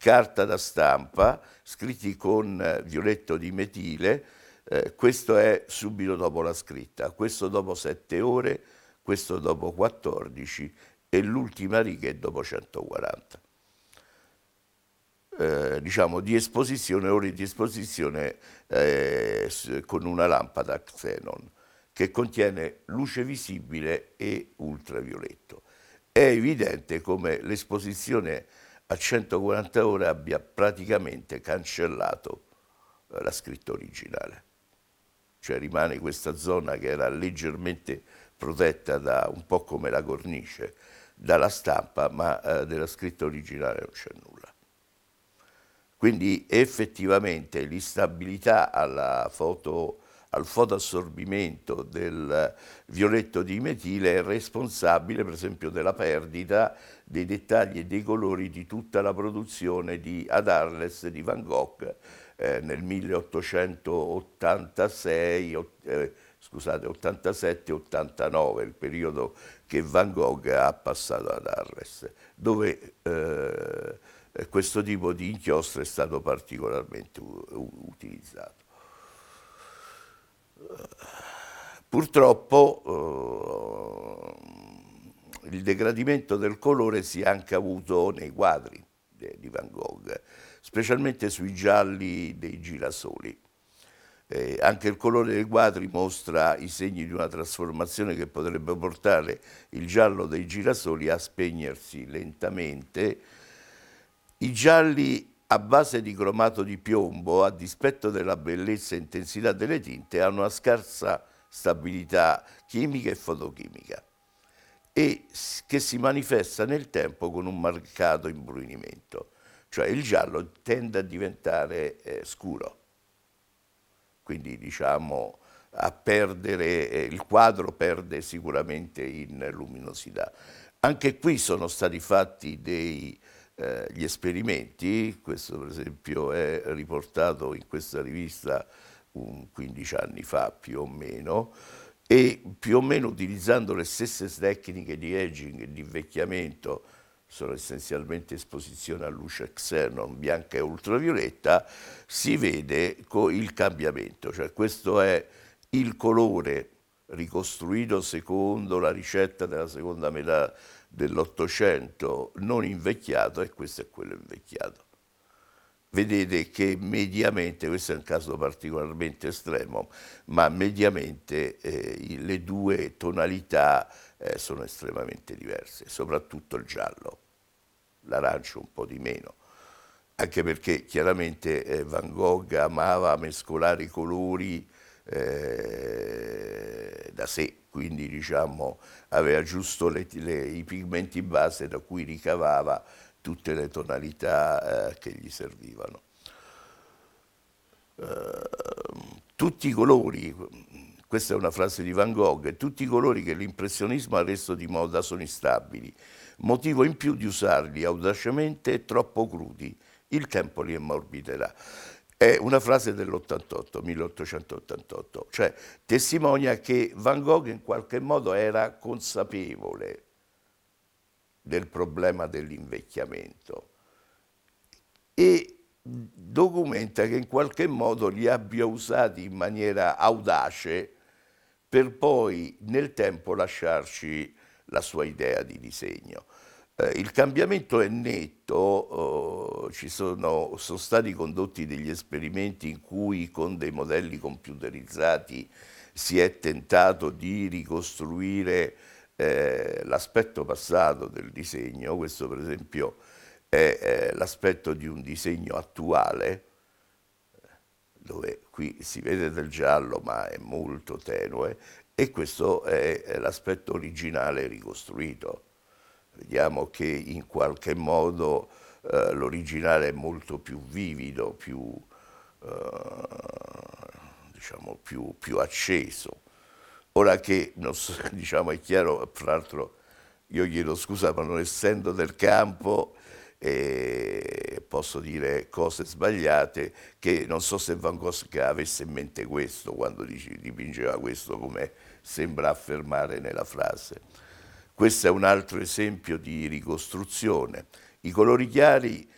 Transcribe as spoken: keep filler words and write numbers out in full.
carta da stampa, scritti con eh, violetto di metile. Eh, questo è subito dopo la scritta, questo dopo sette ore, questo dopo quattordici e l'ultima riga è dopo centoquaranta. Eh, diciamo di esposizione, ore di esposizione eh, con una lampada xenon che contiene luce visibile e ultravioletto. È evidente come l'esposizione a centoquaranta ore abbia praticamente cancellato eh, la scritta originale. Cioè rimane questa zona che era leggermente protetta da un po' come la cornice dalla stampa, ma eh, della scritta originale non c'è nulla. Quindi effettivamente l'instabilità alla foto, al fotoassorbimento del violetto di metile è responsabile per esempio della perdita dei dettagli e dei colori di tutta la produzione di Ad Arles di Van Gogh eh, nel milleottocentottantasei, eh, scusate, ottantasette ottantanove, il periodo che Van Gogh ha passato ad Arles, dove eh, questo tipo di inchiostro è stato particolarmente utilizzato. Purtroppo eh, il degradimento del colore si è anche avuto nei quadri di Van Gogh, specialmente sui gialli dei girasoli. Eh, anche il colore dei quadri mostra i segni di una trasformazione che potrebbe portare il giallo dei girasoli a spegnersi lentamente. I gialli a base di cromato di piombo, a dispetto della bellezza e intensità delle tinte, hanno una scarsa stabilità chimica e fotochimica e che si manifesta nel tempo con un marcato imbrunimento, cioè il giallo tende a diventare eh, scuro, quindi diciamo a perdere, eh, il quadro perde sicuramente in luminosità. Anche qui sono stati fatti dei Eh, gli esperimenti, questo per esempio è riportato in questa rivista un quindici anni fa più o meno, e più o meno utilizzando le stesse tecniche di aging e di invecchiamento, sono essenzialmente esposizione a luce xenon bianca e ultravioletta, si vede il cambiamento, cioè questo è il colore ricostruito secondo la ricetta della seconda metà dell'Ottocento non invecchiato e questo è quello invecchiato. Vedete che mediamente, questo è un caso particolarmente estremo, ma mediamente eh, le due tonalità eh, sono estremamente diverse, soprattutto il giallo, l'arancio un po' di meno, anche perché chiaramente eh, Van Gogh amava mescolare i colori eh, da sé, quindi diciamo aveva giusto le, le, i pigmenti base da cui ricavava tutte le tonalità eh, che gli servivano. Uh, tutti i colori, questa è una frase di Van Gogh, tutti i colori che l'impressionismo ha reso di moda sono instabili, motivo in più di usarli audacemente troppo crudi, il tempo li ammorbidetà. È una frase dell'ottantotto, milleottocentottantotto, cioè testimonia che Van Gogh in qualche modo era consapevole del problema dell'invecchiamento e documenta che in qualche modo li abbia usati in maniera audace per poi nel tempo lasciarci la sua idea di disegno. Eh, il cambiamento è netto, eh, ci sono, sono stati condotti degli esperimenti in cui con dei modelli computerizzati si è tentato di ricostruire eh, l'aspetto passato del disegno. Questo per esempio è eh, l'aspetto di un disegno attuale, dove qui si vede del giallo ma è molto tenue, e questo è l'aspetto originale ricostruito. Vediamo che in qualche modo eh, l'originale è molto più vivido, più, eh, diciamo, più, più acceso. Ora che, non so, diciamo, è chiaro, fra l'altro io chiedo scusa, ma non essendo del campo eh, posso dire cose sbagliate, che non so se Van Gogh avesse in mente questo quando dipingeva questo, come sembra affermare nella frase. Questo è un altro esempio di ricostruzione. I colori chiari